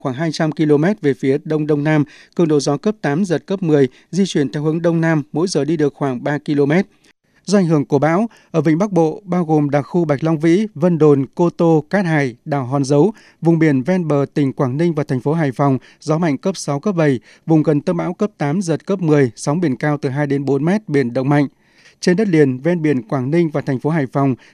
khoảng 200 km về phía đông đông nam, cường độ gió cấp 8, giật cấp 10, di chuyển theo hướng đông nam, mỗi giờ đi được khoảng 3 km. Do ảnh hưởng của bão, ở vịnh Bắc Bộ bao gồm đặc khu Bạch Long Vĩ, Vân Đồn, Cô Tô, Cát Hải, đảo Hòn Dấu, vùng biển ven bờ tỉnh Quảng Ninh và thành phố Hải Phòng, gió mạnh cấp 6, cấp 7, vùng gần tâm bão cấp 8, giật cấp 10, sóng biển cao từ 2 đến 4 mét, biển động mạnh. Trên đất liền ven biển Quảng Ninh và thành phố Hải Phòng